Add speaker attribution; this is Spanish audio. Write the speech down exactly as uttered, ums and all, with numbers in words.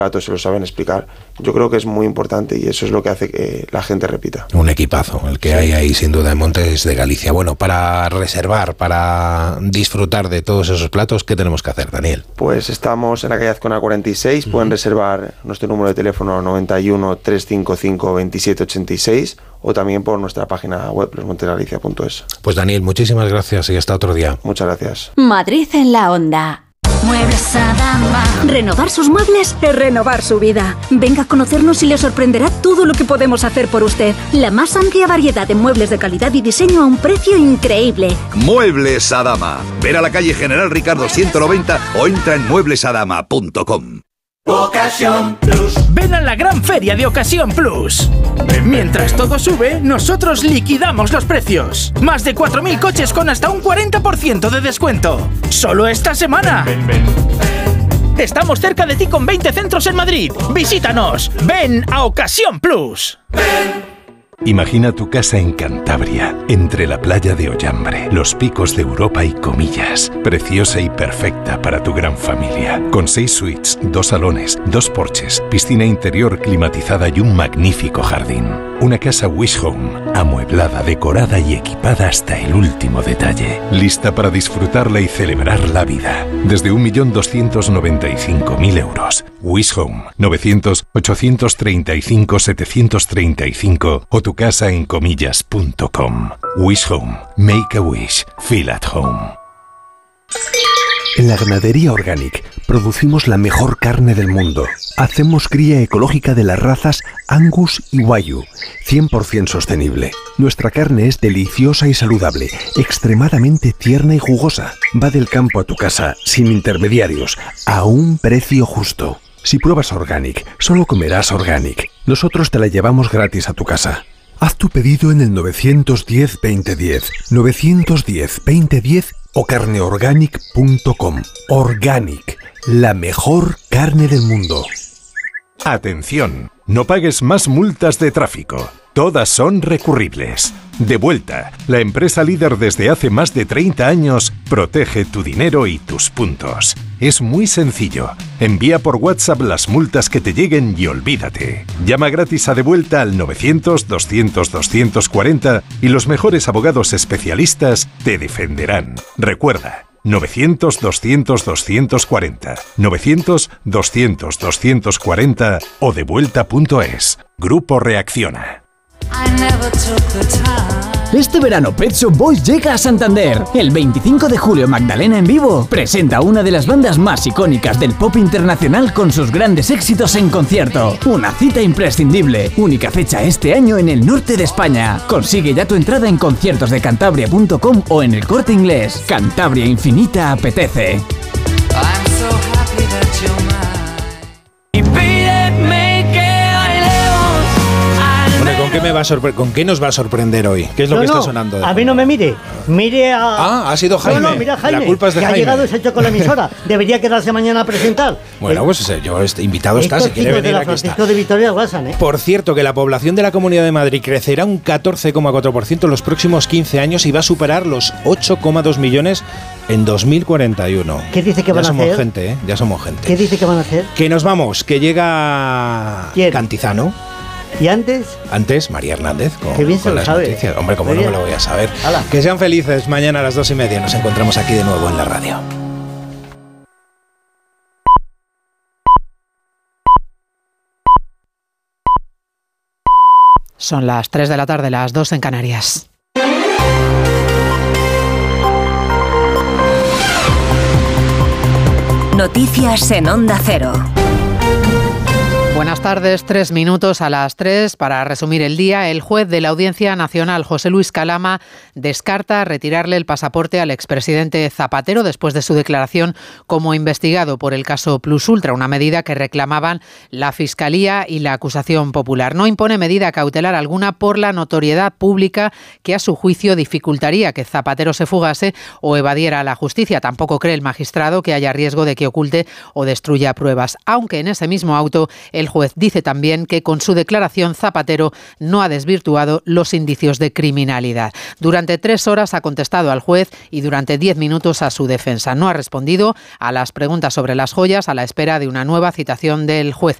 Speaker 1: datos se lo saben explicar. Yo creo que es muy importante y eso es lo que hace que la gente repita.
Speaker 2: Un equipazo, el que sí. hay ahí sin duda en Montes de Galicia. Bueno, para reservar, para disfrutar de todos esos platos, ¿qué tenemos que hacer, Daniel?
Speaker 1: Pues estamos en la calle Azcona cuarenta y seis, uh-huh. pueden reservar nuestro número de teléfono noventa y uno, trescientos cincuenta y cinco, veintisiete ochenta y seis o también por nuestra página web los montes de galicia punto es.
Speaker 2: Pues Daniel, muchísimas gracias y hasta otro día.
Speaker 1: Muchas gracias.
Speaker 3: Madrid en la onda. Muebles Adama. Renovar sus muebles es renovar su vida. Venga a conocernos y le sorprenderá todo lo que podemos hacer por usted. La más amplia variedad de muebles de calidad y diseño a un precio increíble.
Speaker 4: Muebles Adama. Ven a la calle General Ricardo ciento noventa o entra en muebles adama punto com.
Speaker 5: Ocasión Plus. Ven a la gran feria de Ocasión Plus. Mientras todo sube, nosotros liquidamos los precios. Más de cuatro mil coches con hasta un cuarenta por ciento de descuento. Solo esta semana. Ven, ven, ven. Estamos cerca de ti con veinte centros en Madrid. Visítanos. Ven a Ocasión Plus. Ven.
Speaker 6: Imagina tu casa en Cantabria, entre la playa de Ollambre, los picos de Europa y Comillas. Preciosa y perfecta para tu gran familia. Con seis suites, dos salones, dos porches, piscina interior climatizada y un magnífico jardín. Una casa Wish Home, amueblada, decorada y equipada hasta el último detalle. Lista para disfrutarla y celebrar la vida. Desde un millón doscientos noventa y cinco mil euros. Wish Home, novecientos, ochocientos treinta y cinco, setecientos treinta y cinco o tu casa en comillas punto com. Wish Home. Make a wish. Feel at home.
Speaker 7: En la ganadería Organic producimos la mejor carne del mundo. Hacemos cría ecológica de las razas Angus y Wagyu, cien por ciento sostenible. Nuestra carne es deliciosa y saludable, extremadamente tierna y jugosa. Va del campo a tu casa, sin intermediarios, a un precio justo. Si pruebas Organic, solo comerás Organic. Nosotros te la llevamos gratis a tu casa. Haz tu pedido en el nueve uno cero, veinte diez, nueve uno cero, veinte diez o carneorganic punto com. Organic, la mejor carne del mundo.
Speaker 6: Atención, no pagues más multas de tráfico. Todas son recurribles. Devuelta, la empresa líder desde hace más de treinta años, protege tu dinero y tus puntos. Es muy sencillo. Envía por WhatsApp las multas que te lleguen y olvídate. Llama gratis a Devuelta al novecientos, doscientos, doscientos cuarenta y los mejores abogados especialistas te defenderán. Recuerda, novecientos, doscientos, doscientos cuarenta, novecientos, doscientos, doscientos cuarenta o devuelta punto es. Grupo Reacciona.
Speaker 8: Este verano Pet Shop Boys llega a Santander. El veinticinco de julio Magdalena en vivo presenta a una de las bandas más icónicas del pop internacional con sus grandes éxitos en concierto. Una cita imprescindible. Única fecha este año en el norte de España. Consigue ya tu entrada en conciertos de cantabria punto com o en El Corte Inglés. Cantabria Infinita apetece.
Speaker 2: ¿Con qué, me va a sorpre- ¿Con qué nos va a sorprender hoy? ¿Qué es lo
Speaker 9: no,
Speaker 2: que
Speaker 9: no,
Speaker 2: está sonando?
Speaker 9: A mí no me mire. Mire a...
Speaker 2: Ah, ha sido Jaime.
Speaker 9: No, no, mira Jaime.
Speaker 2: La culpa es de
Speaker 9: que
Speaker 2: Jaime.
Speaker 9: ha llegado y se ha hecho con la emisora. Debería quedarse mañana a presentar.
Speaker 2: Bueno, pues yo este invitado está, si quiere venir,
Speaker 9: de la
Speaker 2: aquí está.
Speaker 9: Francisco de Vitoria Guasan, ¿eh?
Speaker 2: Por cierto, que la población de la Comunidad de Madrid crecerá un catorce coma cuatro por ciento en los próximos quince años y va a superar los ocho coma dos millones en dos mil cuarenta y uno.
Speaker 9: ¿Qué dice que van a hacer?
Speaker 2: Ya somos gente, ¿eh? Ya somos gente.
Speaker 9: ¿Qué dice que van a hacer?
Speaker 2: Que nos vamos, que llega
Speaker 9: ¿Quién?
Speaker 2: Cantizano.
Speaker 9: ¿Y antes?
Speaker 2: Antes, María Hernández con,
Speaker 9: Qué bien se
Speaker 2: con
Speaker 9: lo
Speaker 2: las
Speaker 9: sabe.
Speaker 2: noticias. Hombre, como
Speaker 9: Muy
Speaker 2: no
Speaker 9: bien.
Speaker 2: me lo voy a saber.
Speaker 9: Hala.
Speaker 2: Que sean felices. Mañana a las dos y media nos encontramos aquí de nuevo en la radio.
Speaker 10: Son las tres de la tarde, las dos en Canarias.
Speaker 3: Noticias en Onda Cero.
Speaker 10: Buenas tardes, tres minutos a las tres. Para resumir el día, el juez de la Audiencia Nacional, José Luis Calama, descarta retirarle el pasaporte al expresidente Zapatero después de su declaración como investigado por el caso Plus Ultra, una medida que reclamaban la Fiscalía y la acusación popular. No impone medida cautelar alguna por la notoriedad pública que a su juicio dificultaría que Zapatero se fugase o evadiera a la justicia. Tampoco cree el magistrado que haya riesgo de que oculte o destruya pruebas, aunque en ese mismo auto el juez dice también que con su declaración Zapatero no ha desvirtuado los indicios de criminalidad. Durante tres horas ha contestado al juez y durante diez minutos a su defensa. No ha respondido a las preguntas sobre las joyas a la espera de una nueva citación del juez.